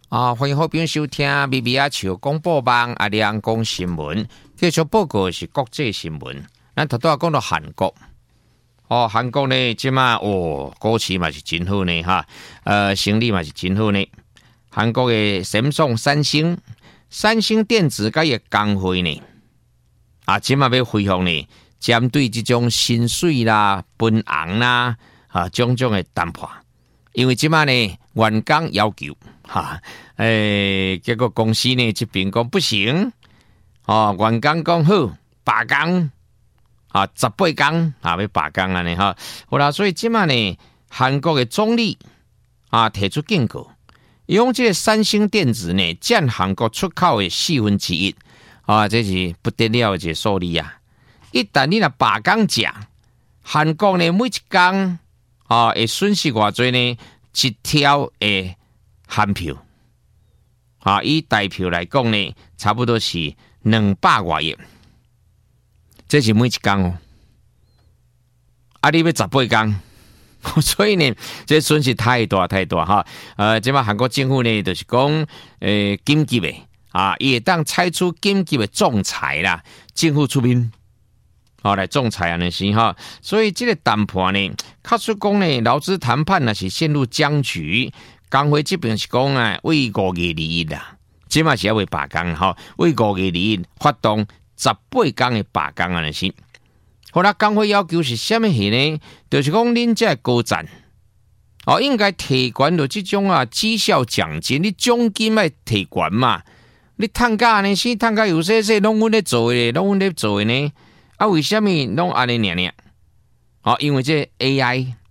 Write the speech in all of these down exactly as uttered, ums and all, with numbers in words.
啊，欢迎好朋友收听 B B 啊球广播网阿亮讲新闻。继续报告是国际新闻。咱头拄讲到韩国，哦，韩国呢，即马哦，股市嘛是真好呢哈，呃，生意嘛是真好呢。韩国的Samsung、三星、三星电子甲伊工会呢，啊，即马要恢复呢，针对这种薪水啦、分红啦啊种种的谈判，因为即马呢，员工要求哈，诶、欸，结果公司呢这边讲不行，哦，员工讲好罢工。啊，十八天啊，要罢工了呢哈。好啦，所以即马呢，韩国的总理啊提出警告，用这个三星电子呢占韩国出口的四分之一啊，这是不得了的一个数字啊！一旦你若罢工价，韩国呢每一天啊会损失偌济呢？一条的韩票啊，以台票来讲呢，差不多是两百外亿。这是每一天哦，啊！你要十八天，所以呢，这损失太大太大哈。呃，即马韩国政府呢，就是讲，呃，紧急的啊，也当采取紧急的仲裁啦，政府出面，好、哦、来仲裁啊那些哈。所以这个谈判呢，确实讲呢，劳资谈判呢是陷入僵局。工会这边是讲啊，为五月二日啦，即马是要为罢工哈，为五月二日发动。十八天的罢工啊，那是。好啦，工会要求是什么事呢？就是讲恁这高层哦，应该提悬到这种啊绩效奖金，你奖金要提悬嘛。你趁假呢？是趁假有些些拢阮咧做的，拢阮咧做的呢。啊，为什么拢安尼念念？哦，因为这 A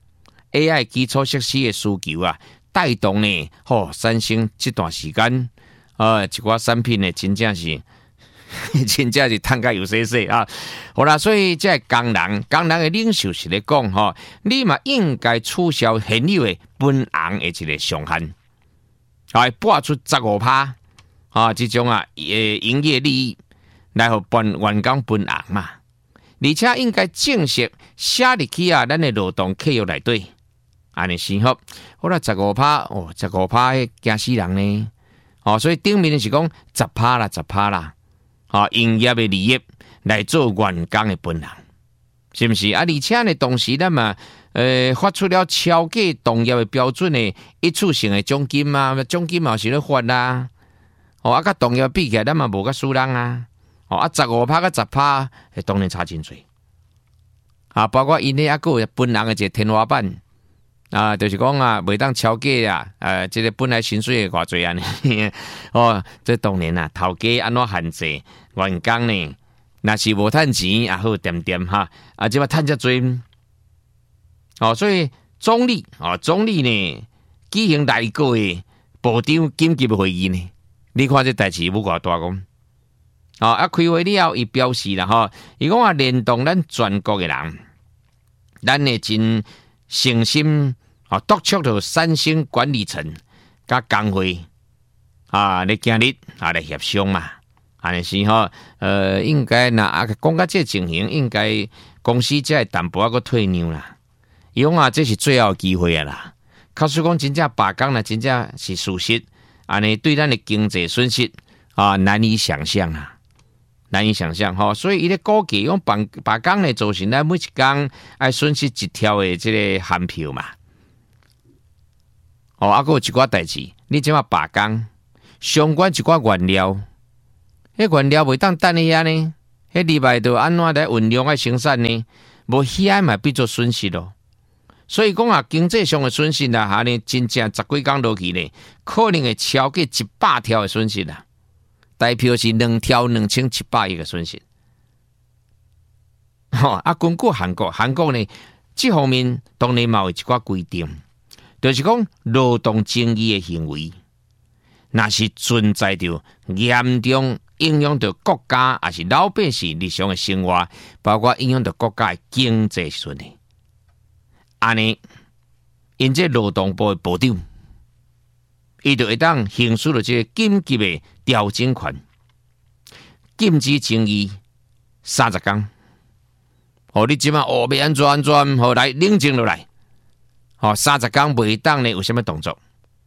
I、A I 基础设施的需求啊，带动呢，吼、哦，三星这段时间，呃，一寡产品呢，真正是。真正是趁甲有些些啊，好啦，所以这工人工人的领袖是咧讲吼，你嘛应该取消现有的分红的一个上限，啊，拨出十五趴啊，这种啊，诶，营业利益来互办员工分红嘛，而且应该正式写入去啊，咱的劳动契约内底，安尼先好。好啦，十五趴哦，十五趴惊死人呢，哦，所以顶面是讲十趴啦，十趴啦。啊，营业的利益来做员工的分红，是不是啊？而且呢，同时咱嘛，呃，发出了超过同业的标准的一次性的奖金啊，奖金嘛是咧发啦。哦，啊，甲同业比起来，咱嘛无甲输人啊。哦，啊，十五趴甲十趴，当然差真多。啊，包括因咧啊个分红的一个天花板啊，就是讲啊，袂当超过啊，呃，这个本来薪水的偌济安尼。哦，这当然啦，头家安怎限制？员工呢，若是无趁钱也好点点哈，啊，即马趁遮多，哦，所以总理哦，总理呢举行第一个月部长紧急会议呢，你看这代志有偌大讲，哦，啊，开会了后，伊表示啦吼，伊讲啊，联动咱全国的人，咱呢真诚心啊，督促着三星管理层甲工会啊，来今日啊来协商嘛。安尼是吼，呃，应该那啊，讲到这情形，应该公司才会淡薄仔个退让啦。伊讲啊，这是最后机会啊啦。假使讲真正罢工啦，真正是事实，安尼对咱的经济损失啊，难以想象啊，难以想象吼。所以伊咧估计用罢罢工咧，造成咱每一天爱损失一条的这个韩票嘛。哦，啊，还有一寡代志，你即马罢工，相关一寡原料。迄原料袂当等迄遐呢，迄礼拜就安怎来运用来生产呢？无遐嘛变做损失咯。所以讲啊，经济上的损失啦，哈呢真正十几天落去呢，可能会超过一百条的损失啦。代表是两条两千七百亿的损失。吼、哦、啊，根据韩国，韩国呢这方面当然嘛有一寡规定，就是讲劳动争议的行为，那是存在着严重。影响到国家也是老百姓日常的生活，包括影响到国家的经济顺利。安尼，因这劳动部的部长，伊就会当行使了这个紧急的调整权，禁止争议三十天。哦，你即马哦要安怎安怎，好来冷静落来。哦，三十天袂当呢有什么动作？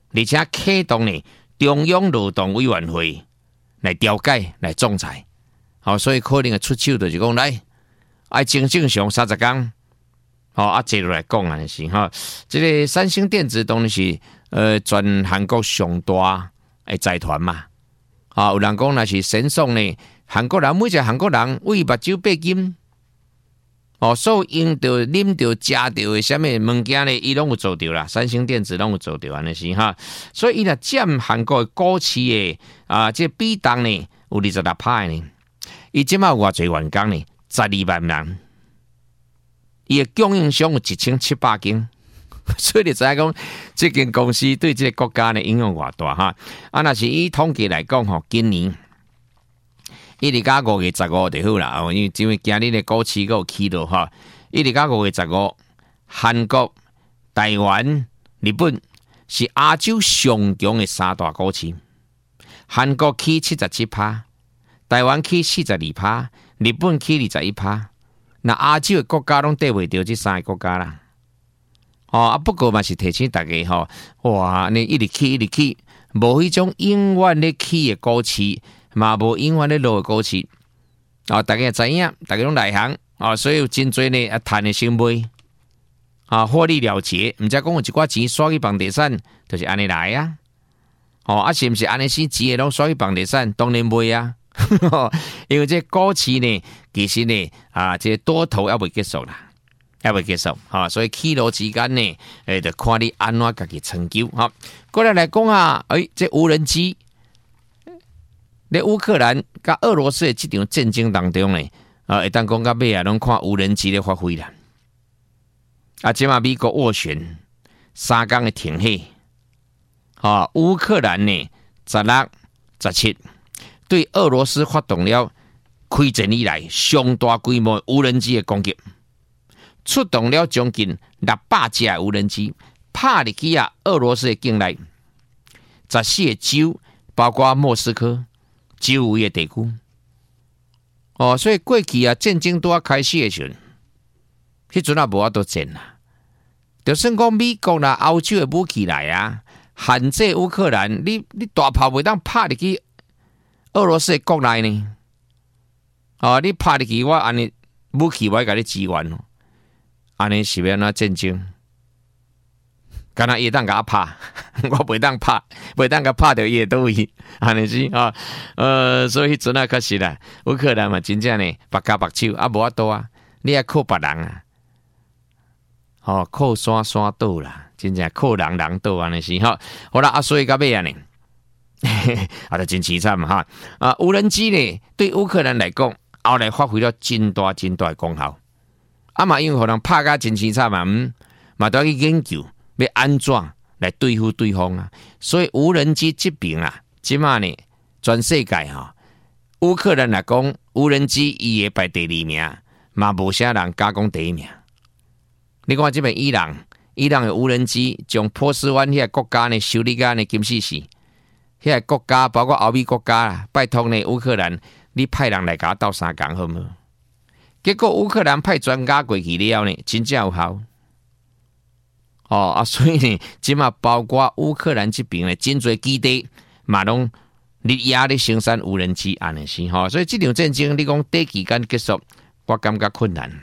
而且启动呢中央劳动委员会来调解来仲裁。好，所以可能嘅出手就是讲来，爱正正常三十天，好啊，接落来讲啊是哈，这个三星电子当然是呃全韩国上大嘅财团嘛，啊，有人讲那是神送呢，韩国人每一个韩国人为目睭八金，哦，所有用到、啉到、食到嘅什么物件呢，伊拢有做到啦，三星电子拢有做到安尼是哈，所以伊若占韩国股市嘅啊，这比重呢有二十六趴呢。伊即马有偌侪员工呢？十二万人，伊嘅供应商有一千七百间，所以你知影讲，这间公司对这个国家呢影响偌大哈？啊，若是以统计来讲吼，今年一直到五月十五就好啦，因为因为今日嘅股市有起落哈，一直到五月十五，韩国、台湾、日本是亚洲上强嘅三大股市，韩国起七十七趴。台湾起四十二趴，日本起二十一趴，那亞洲嘅國家攏對袂到這三個國家啦。哦啊，不過嘛是提醒大家吼，哇，你一直起一直起，無迄種永遠咧起嘅股市，嘛無永遠咧落嘅股市。哦，大家知影，大家攏內行，哦，所以有真濟呢啊賺嘅先賣，啊獲利了結，唔知講有一寡錢刷去房地產，就是安尼來啊。哦，啊是毋是安尼先錢攏刷去房地產，當然賣啊。因為這股市呢，其實呢啊，這多頭還未結束啦，還未結束啊，所以起落之間呢，誒，就看你安怎家己成就哈。過來來講啊，誒，這無人機，咧烏克蘭甲俄羅斯嘅這場戰爭當中呢，啊，會當講到尾啊，攏看無人機咧發揮啦。啊，即嘛美國斡旋三天嘅停火，啊，烏克蘭呢十六、十七。對俄羅斯發動了開戰以來上大規模無人機的攻擊，出動了將近六百架無人機，拍入去啊俄羅斯的境內，十四個州包括莫斯科周圍的地區。哦，所以過去啊戰爭都要開始的時候，迄陣啊無法度戰啦，就算講美國啦、歐洲的武器來啊，限制烏克蘭，你你大炮袂當拍入去。俄羅斯國內呢？啊，你拍入去我安尼武器我給你支援，安尼是要哪戰爭？敢若伊當甲我拍，我袂當拍，袂當甲拍到伊倒位，安尼是啊。呃，所以迄陣啊，確實啦，烏克蘭嘛真正呢，白加白手啊，無法度啊，你愛靠別人啊，哦，靠山山倒啦，真正靠人人倒安尼是哈。好啦，啊，所以到尾啊呢？啊，就真凄慘哈！啊，無人機呢，對烏克蘭來講，後來發揮了真大真大的功效。啊嘛，因為可能拍甲真凄慘嘛，嗯，嘛都要去研究要安怎來對付對方啊。所以無人機這邊啊，即馬呢，全世界哈，烏克蘭來講，無人機伊會排第二名，嘛無啥人敢講第一名。你看這邊伊朗，伊朗的無人機將波斯灣迄個國家呢修理甲呢金死死。迄個國家包括歐美國家啦，拜託呢烏克蘭，你派人來甲我鬥相共好唔好？結果烏克蘭派專家過去了呢，真正有效。哦啊，所以呢，即嘛包括烏克蘭這邊呢，真濟基地嘛攏日夜咧生產無人機安尼是吼，所以這場戰爭你講短期間結束，我感覺困難。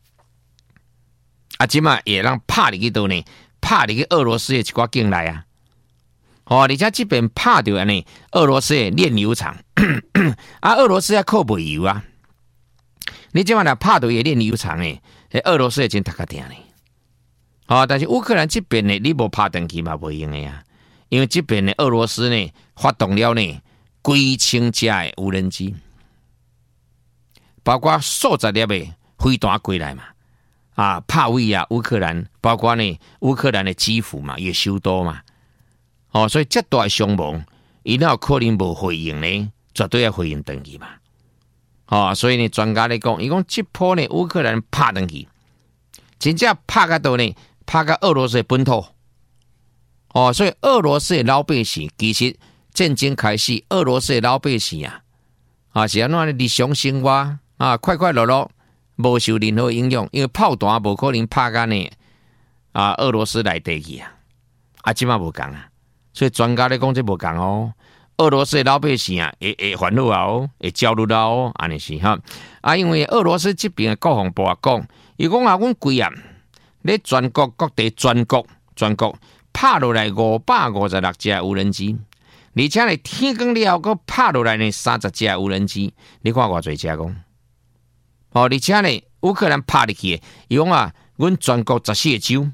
啊，即嘛也讓拍入去倒呢，拍入去俄羅斯的一寡境內啊。哦，而且這邊拍到安尼，俄羅斯的煉油廠，啊，俄羅斯要靠煤油啊。你即馬來拍到嘅煉油廠誒，俄羅斯係真taka定呢。哦，但是烏克蘭這邊呢，你無拍登去嘛，無用嘅啊。因為這邊呢，俄羅斯呢發動了呢幾千架嘅無人機，包括數十粒嘅飛彈過來嘛，啊，拍位啊，烏克蘭，包括呢烏克蘭嘅基輔嘛，也首都嘛。哦，所以這大傷亡，伊哪有可能無回應呢？絕對要回應登去嘛。哦，所以呢，專家來講，伊講這波呢，烏克蘭拍登去，真正拍到到呢，拍到俄羅斯的本土。哦，所以俄羅斯的老百姓，其實戰爭開始，俄羅斯的老百姓啊，啊是安怎日常生活啊，快快樂樂，無受任何影響，因為炮彈無可能拍到呢啊俄羅斯內地去啊，啊，即馬無講啊。 所以专家咧讲这无共哦。俄罗斯的老百姓啊，会会烦恼啊哦，会焦虑啊哦，安尼是哈。啊，因为俄罗斯这边的国防部啊讲，伊讲啊，阮规啊，咧全国各地全国全国拍落来五百五十六架无人机。而且呢，天光了后，佮拍落来呢三十架无人机，你看偌侪架讲？哦，而且呢，乌克兰拍入去，伊讲啊，阮全国十四个州，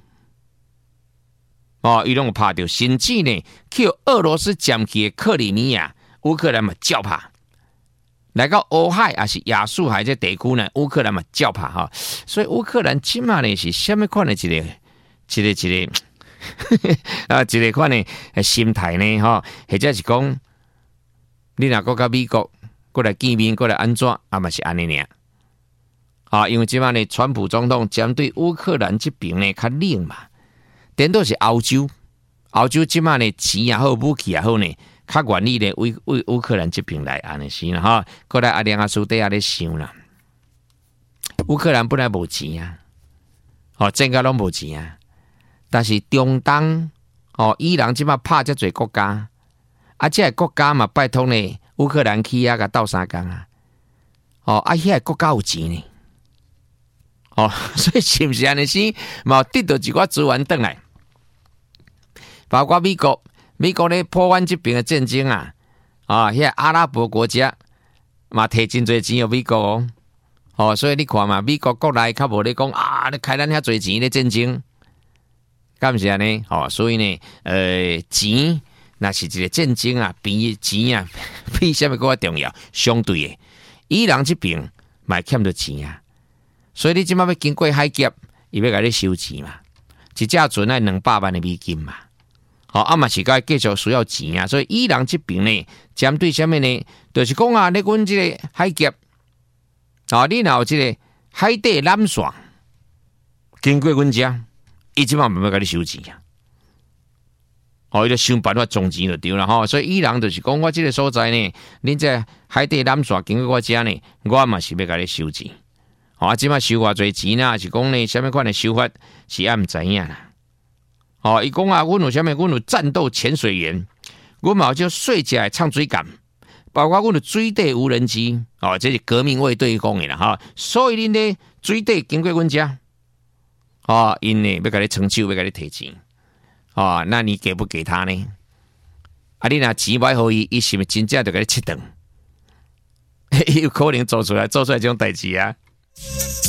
哦，伊拢有拍到，甚至呢，去俄羅斯佔去的克里米亞，烏克蘭嘛照拍。來到歐海也是亞速海這地區呢，烏克蘭嘛照拍哈。所以烏克蘭即馬呢是什麼款的一個、一個、一個。啊，一個款的心態呢，吼，或者是講，你若國甲美國過來見面，過來安怎，啊嘛是安尼爾。啊，因為即馬呢，川普總統針對烏克蘭這邊呢較冷嘛，顛倒是歐洲，歐洲即馬呢錢也好，武器也好呢，較願意呢為為烏克蘭這邊來安尼是啦，哈，過來阿梁阿蘇底下咧想啦，烏克蘭本來無錢啊，哦，真個攏無錢啊。但是中東哦，伊朗即馬拍遮濟國家，啊，即個國家嘛拜託呢，烏克蘭去啊，甲鬥三工啊，哦，啊，遐個國家有錢呢，哦，所以是毋是安尼先，嘛得到一寡資源轉來，包括美國，美國咧破灣這邊的戰爭啊，啊，遐阿拉伯國家嘛摕真濟錢予美國哦，哦，所以你看嘛，美國國內較無咧講啊，你開咱遐濟錢咧戰爭。咁是安尼，哦，所以呢，呃，錢那是一個戰爭啊，比錢啊比什麼更加重要。相對的，伊朗這邊嘛欠着錢啊，所以你即馬要經過海劫，伊要甲你收錢嘛，一隻船愛兩百萬的美金嘛，好、哦，啊嘛是該繼續需要錢啊，所以伊朗這邊呢，針對什麼呢？就是講啊，你阮這個海劫，啊、哦，你若有這個海底纜線經過阮遮。伊即馬慢慢甲你收錢啊！哦，伊就想辦法種錢就對啦吼。所以伊朗就是講，我即個所在呢，恁這海底纜線經過我遮呢，我嘛是要甲你收錢。哦，啊，即馬收偌濟錢啦，是講呢，什麼款的收法是也毋知影啦。哦，伊講啊，阮有啥物？阮有戰鬥潛水員，阮嘛有叫水下的唱水艦，包括阮有水底無人機。哦，這是革命衛隊講的啦哈。所以恁呢水底經過阮遮。哦，因呢要甲你成手，要甲你提錢，哦，那你給不給他呢？啊，你若錢買互伊，伊是咪真正就甲你切斷？有可能做出來，做出來這種代志啊！